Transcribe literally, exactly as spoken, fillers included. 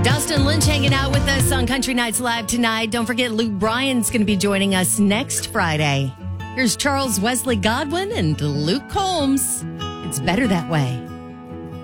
Dustin Lynch hanging out with us on Country Nights Live tonight. Don't forget, Luke Bryan's going to be joining us next Friday. Here's Charles Wesley Godwin and Luke Combs. It's better that way.